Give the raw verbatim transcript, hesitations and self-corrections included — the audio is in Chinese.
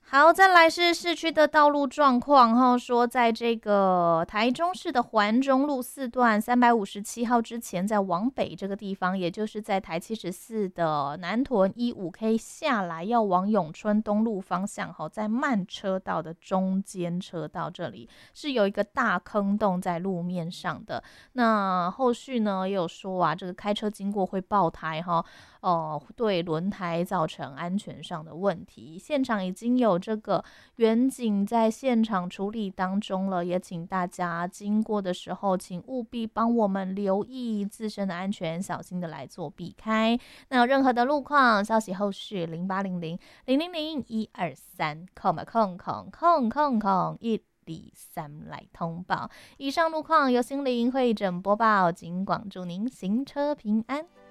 好，再来是市区的道路状况哈，说在这个台中市的环中路四段三百五十七号之前，在往北这个地方，也就是在台七十四的南屯一五 K 下来，要往永春东路方向哈，在慢车道的中间车道这里是有一个大坑洞在路面上的。那后续呢也有说啊，这个开车经过会爆胎哈，哦，对轮胎造成安全上的问题。现场已经有这个远景在现场处理当中了，也请大家经过的时候，请务必帮我们留意自身的安全，小心的来做避开。那有任何的路况消息，后续零八零零零零零一二三空吧空空空空空一二三来通报。以上路况由心灵会诊播报，尽广祝您行车平安。